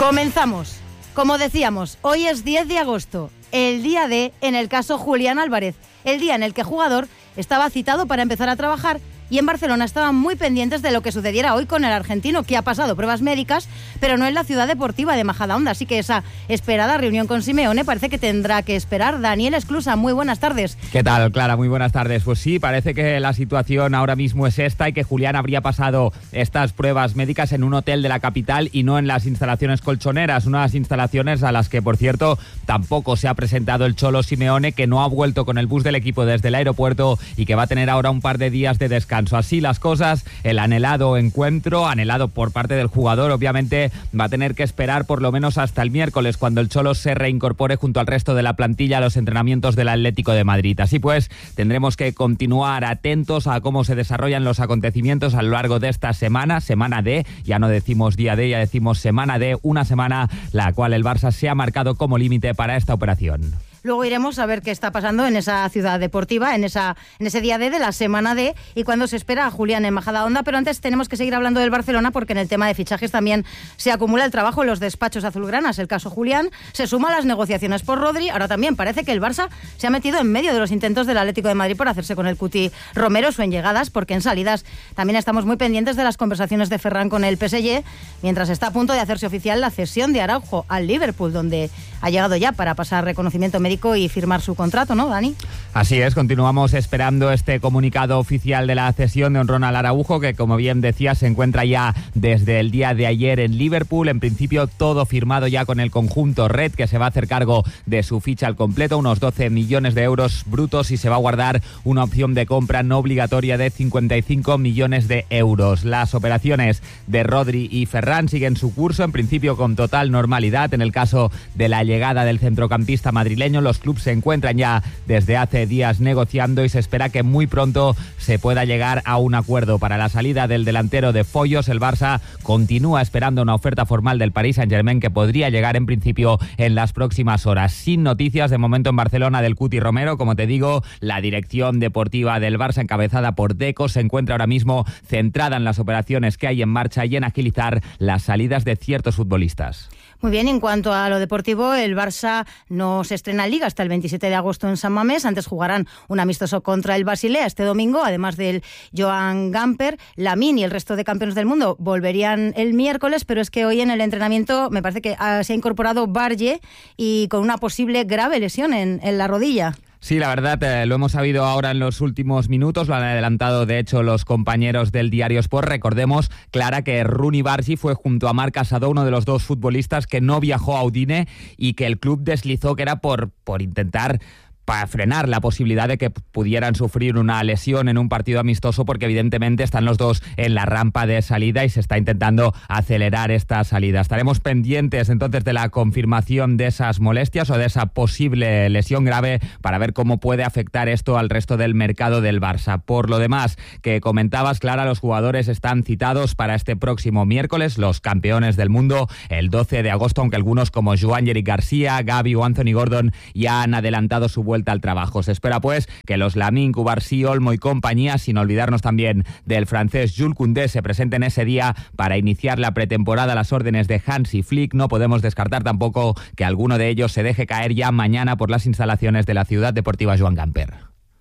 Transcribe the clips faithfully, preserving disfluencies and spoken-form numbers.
Comenzamos. Como decíamos, hoy es diez de agosto, el día de, en el caso Julián Álvarez, el día en el que el jugador estaba citado para empezar a trabajar y en Barcelona estaban muy pendientes de lo que sucediera hoy con el argentino, que ha pasado pruebas médicas, pero no en la ciudad deportiva de Majadahonda. Así que esa esperada reunión con Simeone parece que tendrá que esperar. Daniel Esclusa, muy buenas tardes. ¿Qué tal, Clara? Muy buenas tardes. Pues sí, parece que la situación ahora mismo es esta y que Julián habría pasado estas pruebas médicas en un hotel de la capital y no en las instalaciones colchoneras, unas instalaciones a las que, por cierto, tampoco se ha presentado el Cholo Simeone, que no ha vuelto con el bus del equipo desde el aeropuerto y que va a tener ahora un par de días de descanso. Así las cosas, el anhelado encuentro, anhelado por parte del jugador, obviamente va a tener que esperar por lo menos hasta el miércoles, cuando el Cholo se reincorpore junto al resto de la plantilla a los entrenamientos del Atlético de Madrid. Así pues, tendremos que continuar atentos a cómo se desarrollan los acontecimientos a lo largo de esta semana, semana D, ya no decimos día D, ya decimos semana D, una semana la cual el Barça se ha marcado como límite para esta operación. Luego iremos a ver qué está pasando en esa ciudad deportiva, en esa en ese día D de la semana D y cuándo se espera a Julián en Majadahonda. Pero antes tenemos que seguir hablando del Barcelona, porque en el tema de fichajes también se acumula el trabajo en los despachos azulgranas. El caso Julián se suma a las negociaciones por Rodri. Ahora también parece que el Barça se ha metido en medio de los intentos del Atlético de Madrid por hacerse con el Cuti Romero, o en llegadas, porque en salidas también estamos muy pendientes de las conversaciones de Ferran con el P S G, mientras está a punto de hacerse oficial la cesión de Araujo al Liverpool, donde ha llegado ya para pasar reconocimiento médico y firmar su contrato, ¿no, Dani? Así es, continuamos esperando este comunicado oficial de la cesión de Ronald Araujo, que, como bien decía, se encuentra ya desde el día de ayer en Liverpool. En principio, todo firmado ya con el conjunto Red, que se va a hacer cargo de su ficha al completo, unos doce millones de euros brutos, y se va a guardar una opción de compra no obligatoria de cincuenta y cinco millones de euros. Las operaciones de Rodri y Ferran siguen su curso, en principio con total normalidad. En el caso de la llegada del centrocampista madrileño, los clubes se encuentran ya desde hace días negociando y se espera que muy pronto se pueda llegar a un acuerdo. Para la salida del delantero de Follos, el Barça continúa esperando una oferta formal del Paris Saint-Germain, que podría llegar en principio en las próximas horas. Sin noticias de momento en Barcelona del Cuti Romero. Como te digo, la dirección deportiva del Barça, encabezada por Deco, se encuentra ahora mismo centrada en las operaciones que hay en marcha y en agilizar las salidas de ciertos futbolistas. Muy bien, en cuanto a lo deportivo, el Barça no se estrena en Liga hasta el veintisiete de agosto en San Mamés. Antes jugarán un amistoso contra el Basilea este domingo, además del Joan Gamper. Lamine y el resto de campeones del mundo volverían el miércoles, pero es que hoy en el entrenamiento me parece que uh, se ha incorporado Barge, y con una posible grave lesión en, en la rodilla. Sí, la verdad, eh, lo hemos sabido ahora en los últimos minutos, lo han adelantado de hecho los compañeros del Diario Sport. Recordemos, Clara, que Rooney Bargi fue junto a Marc Casado uno de los dos futbolistas que no viajó a Udine y que el club deslizó que era por, por intentar para frenar la posibilidad de que pudieran sufrir una lesión en un partido amistoso, porque evidentemente están los dos en la rampa de salida y se está intentando acelerar esta salida. Estaremos pendientes entonces de la confirmación de esas molestias o de esa posible lesión grave para ver cómo puede afectar esto al resto del mercado del Barça. Por lo demás, que comentabas, Clara, los jugadores están citados para este próximo miércoles, los campeones del mundo, el doce de agosto, aunque algunos como Joan Eric García, Gavi o Anthony Gordon ya han adelantado su vuelta al trabajo. Se espera pues que los Lamine, Cubarsí, Olmo y compañía, sin olvidarnos también del francés Jules Koundé, se presenten ese día para iniciar la pretemporada a las órdenes de Hansi Flick. No podemos descartar tampoco que alguno de ellos se deje caer ya mañana por las instalaciones de la ciudad deportiva Joan Gamper.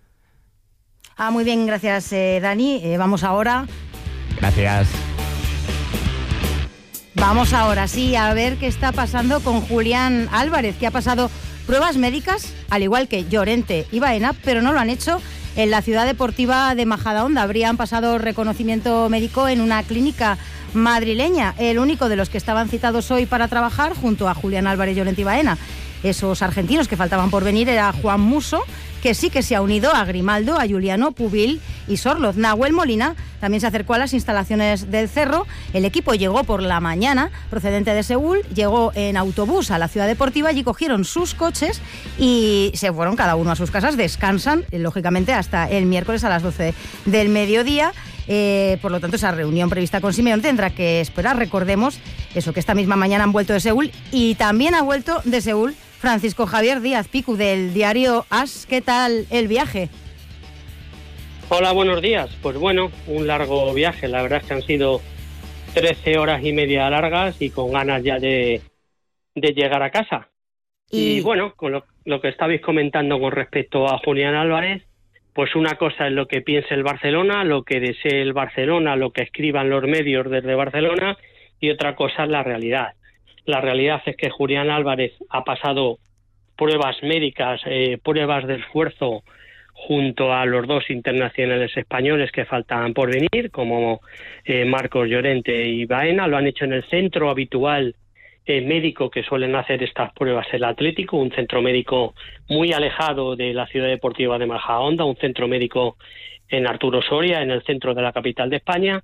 Ah, muy bien, gracias, eh, Dani. Eh, vamos ahora. Gracias. Vamos ahora sí a ver qué está pasando con Julián Álvarez, que ha pasado pruebas médicas, al igual que Llorente y Baena, pero no lo han hecho en la ciudad deportiva de Majadahonda. Habrían pasado reconocimiento médico en una clínica madrileña. El único de los que estaban citados hoy para trabajar, junto a Julián Álvarez, Llorente y Baena, esos argentinos que faltaban por venir, era Juan Musso, que sí que se ha unido a Grimaldo, a Juliano, Pubil y Sorloz. Nahuel Molina también se acercó a las instalaciones del Cerro. El equipo llegó por la mañana, procedente de Seúl, llegó en autobús a la ciudad deportiva, allí cogieron sus coches y se fueron cada uno a sus casas. Descansan, lógicamente, hasta el miércoles a las doce del mediodía. Eh, por lo tanto, esa reunión prevista con Simeone tendrá que esperar. Recordemos eso, que esta misma mañana han vuelto de Seúl, y también ha vuelto de Seúl Francisco Javier Díaz Picu, del diario As. ¿Qué tal el viaje? Hola, buenos días. Pues bueno, un largo viaje. La verdad es que han sido trece horas y media largas y con ganas ya de, de llegar a casa. Y, y bueno, con lo, lo que estabais comentando con respecto a Julián Álvarez, pues una cosa es lo que piense el Barcelona, lo que desee el Barcelona, lo que escriban los medios desde Barcelona, y otra cosa es la realidad. La realidad es que Julián Álvarez ha pasado pruebas médicas, eh, pruebas de esfuerzo junto a los dos internacionales españoles que faltan por venir, como eh, Marcos Llorente y Baena. Lo han hecho en el centro habitual eh, médico que suelen hacer estas pruebas el Atlético, un centro médico muy alejado de la ciudad deportiva de Majadahonda, un centro médico en Arturo Soria, en el centro de la capital de España.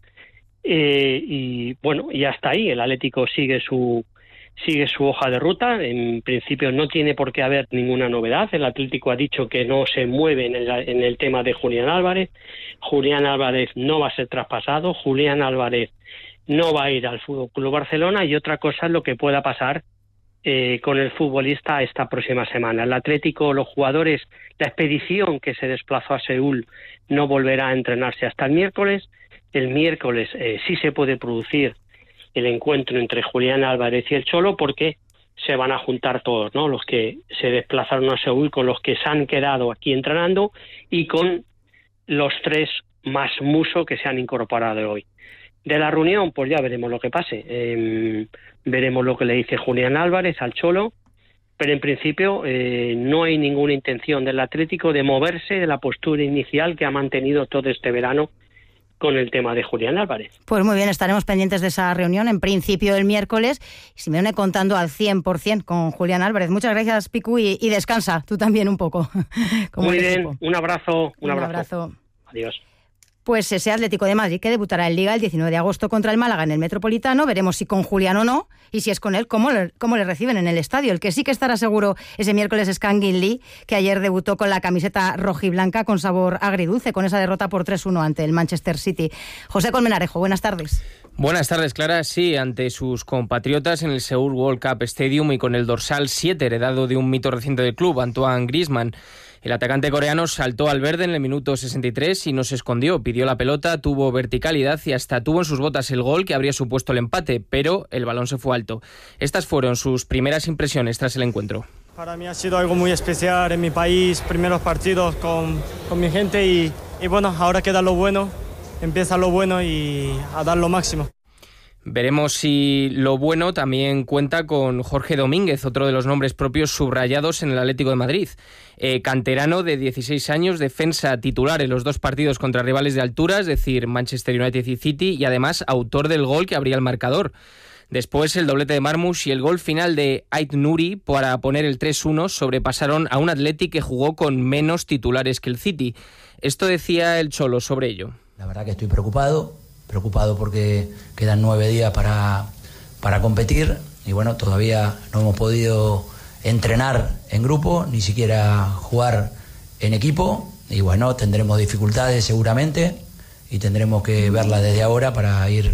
Eh, y bueno, y hasta ahí el Atlético sigue su sigue su hoja de ruta. En principio no tiene por qué haber ninguna novedad. El Atlético ha dicho que no se mueve en el, en el tema de Julián Álvarez. Julián Álvarez no va a ser traspasado. Julián Álvarez no va a ir al Fútbol Club Barcelona, y otra cosa es lo que pueda pasar eh, con el futbolista esta próxima semana. El Atlético, los jugadores, la expedición que se desplazó a Seúl no volverá a entrenarse hasta el miércoles. El miércoles eh, sí se puede producir el encuentro entre Julián Álvarez y el Cholo, porque se van a juntar todos, ¿no? Los que se desplazaron a Seúl con los que se han quedado aquí entrenando, y con los tres más Muso que se han incorporado hoy. De la reunión, pues ya veremos lo que pase. Eh, veremos lo que le dice Julián Álvarez al Cholo, pero en principio eh, no hay ninguna intención del Atlético de moverse de la postura inicial que ha mantenido todo este verano con el tema de Julián Álvarez. Pues muy bien, estaremos pendientes de esa reunión, en principio el miércoles, y se me viene contando al cien por ciento con Julián Álvarez. Muchas gracias, Picu, y, y descansa tú también un poco. Muy bien, equipo. un abrazo, un, un abrazo. abrazo. Adiós. Pues ese Atlético de Madrid que debutará en Liga el diecinueve de agosto contra el Málaga en el Metropolitano. Veremos si con Julián o no, y si es con él, cómo le, cómo le reciben en el estadio. El que sí que estará seguro ese miércoles es Kangin Lee, que ayer debutó con la camiseta rojiblanca con sabor agridulce, con esa derrota por tres uno ante el Manchester City. José Colmenarejo, buenas tardes. Buenas tardes, Clara. Sí, ante sus compatriotas en el Seoul World Cup Stadium y con el dorsal siete heredado de un mito reciente del club, Antoine Griezmann. El atacante coreano saltó al verde en el minuto sesenta y tres y no se escondió. Pidió la pelota, tuvo verticalidad y hasta tuvo en sus botas el gol que habría supuesto el empate, pero el balón se fue alto. Estas fueron sus primeras impresiones tras el encuentro. Para mí ha sido algo muy especial en mi país, primeros partidos con, con mi gente y, y bueno, ahora queda lo bueno, empieza lo bueno y a dar lo máximo. Veremos si lo bueno también cuenta con Jorge Domínguez, otro de los nombres propios subrayados en el Atlético de Madrid. Eh, canterano de dieciséis años, defensa titular en los dos partidos contra rivales de altura, es decir, Manchester United y City, y además autor del gol que abría el marcador. Después el doblete de Marmoush y el gol final de Ait Nouri para poner el tres uno sobrepasaron a un Atleti que jugó con menos titulares que el City. Esto decía el Cholo sobre ello. La verdad que estoy preocupado. Preocupado porque quedan nueve días para, para competir y bueno, todavía no hemos podido entrenar en grupo, ni siquiera jugar en equipo, y bueno, tendremos dificultades seguramente y tendremos que verlas desde ahora para ir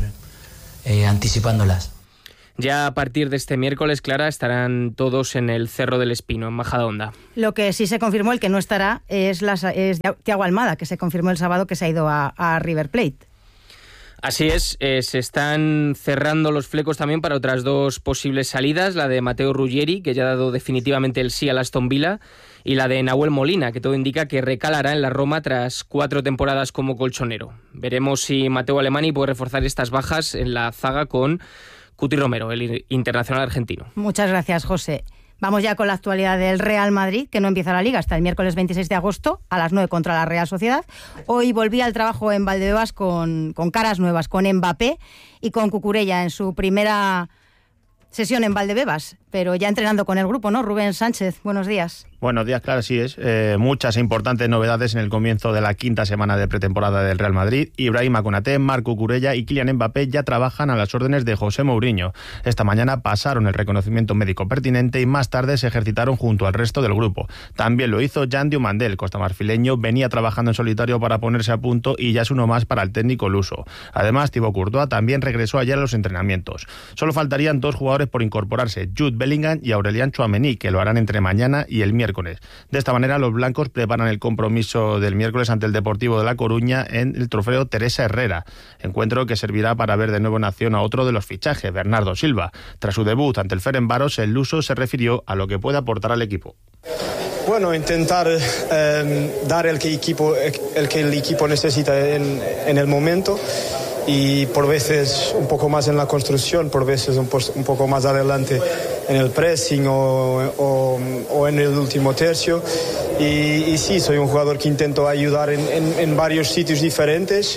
eh, anticipándolas. Ya a partir de este miércoles, Clara, estarán todos en el Cerro del Espino, en Majadahonda. Lo que sí se confirmó, el que no estará, es, la, es Thiago Almada, que se confirmó el sábado que se ha ido a, a River Plate. Así es, eh, se están cerrando los flecos también para otras dos posibles salidas, la de Mateo Ruggeri, que ya ha dado definitivamente el sí al Aston Villa, y la de Nahuel Molina, que todo indica que recalará en la Roma tras cuatro temporadas como colchonero. Veremos si Mateo Alemany puede reforzar estas bajas en la zaga con Cuti Romero, el internacional argentino. Muchas gracias, José. Vamos ya con la actualidad del Real Madrid, que no empieza la Liga hasta el miércoles veintiséis de agosto a las nueve contra la Real Sociedad. Hoy volvía al trabajo en Valdebebas con, con caras nuevas, con Mbappé y con Cucurella en su primera sesión en Valdebebas, pero ya entrenando con el grupo, ¿no? Rubén Sánchez, buenos días. Buenos días, claro, sí es. Eh, muchas e importantes novedades en el comienzo de la quinta semana de pretemporada del Real Madrid. Ibrahima Konaté, Marc Cucurella y Kylian Mbappé ya trabajan a las órdenes de José Mourinho. Esta mañana pasaron el reconocimiento médico pertinente y más tarde se ejercitaron junto al resto del grupo. También lo hizo Jan Diomandé, el costamarfileño, venía trabajando en solitario para ponerse a punto y ya es uno más para el técnico luso. Además, Thibaut Courtois también regresó ayer a los entrenamientos. Solo faltarían dos jugadores por incorporarse, Jude Bellingham y Aurelian Tchouaméni, que lo harán entre mañana y el miércoles. De esta manera, los blancos preparan el compromiso del miércoles ante el Deportivo de La Coruña en el trofeo Teresa Herrera, encuentro que servirá para ver de nuevo en acción a otro de los fichajes, Bernardo Silva. Tras su debut ante el Ferencváros, el luso se refirió a lo que puede aportar al equipo. Bueno, intentar eh, dar el que, equipo, el que el equipo necesita en, en el momento, y por veces un poco más en la construcción, por veces un, un poco más adelante en el pressing o, o, o en el último tercio. Y, y sí, soy un jugador que intento ayudar en, en, en varios sitios diferentes,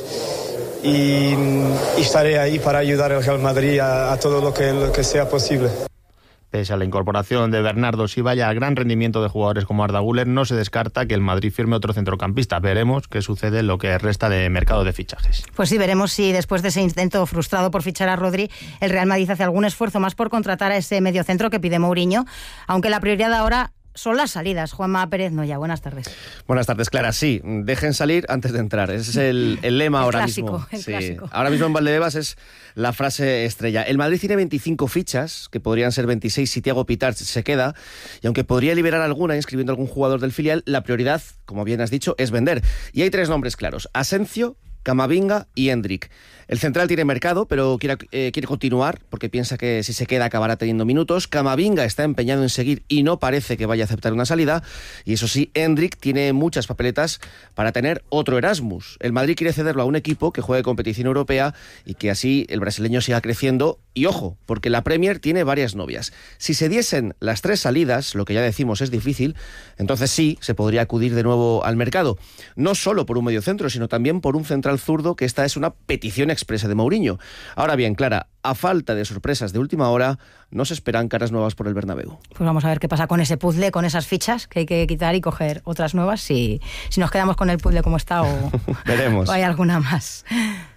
y, y estaré ahí para ayudar al Real Madrid a, a todo lo que, lo que sea posible. Pese a la incorporación de Bernardo Silva y al gran rendimiento de jugadores como Arda Güler, no se descarta que el Madrid firme otro centrocampista. Veremos qué sucede en lo que resta de mercado de fichajes. Pues sí, veremos si después de ese intento frustrado por fichar a Rodri, el Real Madrid hace algún esfuerzo más por contratar a ese mediocentro que pide Mourinho, aunque la prioridad ahora son las salidas. Juanma Pérez Noya, buenas tardes. Buenas tardes, Clara. Sí, dejen salir antes de entrar. Ese es el, el lema el ahora clásico, mismo. El sí. clásico. Ahora mismo en Valdebebas es la frase estrella. El Madrid tiene veinticinco fichas, que podrían ser veintiséis si Thiago Pitart se queda, y aunque podría liberar alguna inscribiendo a algún jugador del filial, la prioridad, como bien has dicho, es vender. Y hay tres nombres claros: Asensio, Camavinga y Endrick. El central tiene mercado, pero quiere, eh, quiere continuar porque piensa que si se queda acabará teniendo minutos. Camavinga está empeñado en seguir y no parece que vaya a aceptar una salida. Y eso sí, Endrick tiene muchas papeletas para tener otro Erasmus. El Madrid quiere cederlo a un equipo que juegue competición europea y que así el brasileño siga creciendo. Y ojo, porque la Premier tiene varias novias. Si se diesen las tres salidas, lo que ya decimos es difícil, entonces sí, se podría acudir de nuevo al mercado. No solo por un mediocentro, sino también por un central zurdo, que esta es una petición expresa de Mourinho. Ahora bien, Clara, a falta de sorpresas de última hora, no se esperan caras nuevas por el Bernabéu. Pues vamos a ver qué pasa con ese puzzle, con esas fichas que hay que quitar y coger otras nuevas, si, si nos quedamos con el puzzle como está o, veremos. o hay alguna más.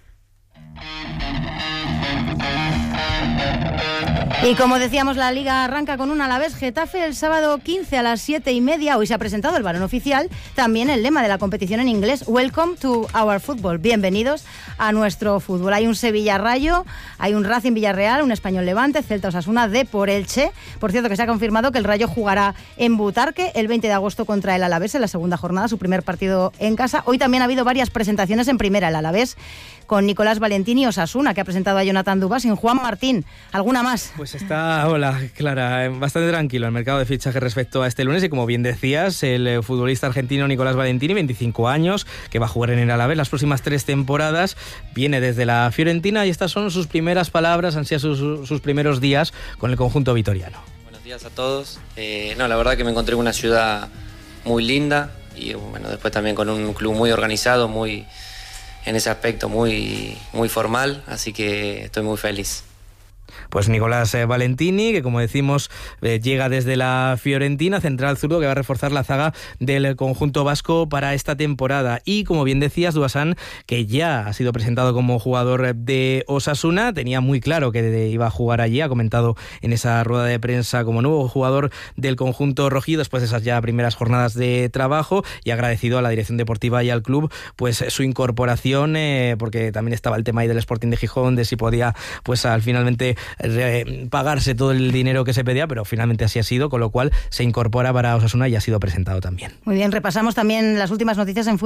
Y como decíamos, la Liga arranca con un Alavés Getafe el sábado quince a las siete y media. Hoy se ha presentado el balón oficial, también el lema de la competición en inglés: Welcome to our football. Bienvenidos a nuestro fútbol. Hay un Sevilla Rayo, hay un Racing Villarreal, un Español Levante, Celta Osasuna, Depor Elche. Por cierto, que se ha confirmado que el Rayo jugará en Butarque el veinte de agosto contra el Alavés en la segunda jornada, su primer partido en casa. Hoy también ha habido varias presentaciones en primera, el Alavés con Nicolás Valentini y Osasuna, que ha presentado a Jonathan Dubas, sin Juan Martín. ¿Alguna más? Pues está, hola, Clara, bastante tranquilo el mercado de fichajes respecto a este lunes, y como bien decías, el futbolista argentino Nicolás Valentini, veinticinco años, que va a jugar en el Alavés las próximas tres temporadas, viene desde la Fiorentina y estas son sus primeras palabras, han sido sus, sus primeros días con el conjunto vitoriano. Buenos días a todos. Eh, no, la verdad que me encontré en una ciudad muy linda y bueno, después también con un club muy organizado, muy en ese aspecto muy, muy formal, así que estoy muy feliz. Pues Nicolás eh, Valentini, que como decimos eh, llega desde la Fiorentina, central zurdo que va a reforzar la zaga del conjunto vasco para esta temporada. Y como bien decías, Duasán, que ya ha sido presentado como jugador de Osasuna, tenía muy claro que de, iba a jugar allí, ha comentado en esa rueda de prensa como nuevo jugador del conjunto rojido después de esas ya primeras jornadas de trabajo, y agradecido a la dirección deportiva y al club pues su incorporación, eh, porque también estaba el tema ahí del Sporting de Gijón, de si podía pues al finalmente pagarse todo el dinero que se pedía, pero finalmente así ha sido, con lo cual se incorpora para Osasuna y ha sido presentado también. Muy bien, repasamos también las últimas noticias en fútbol.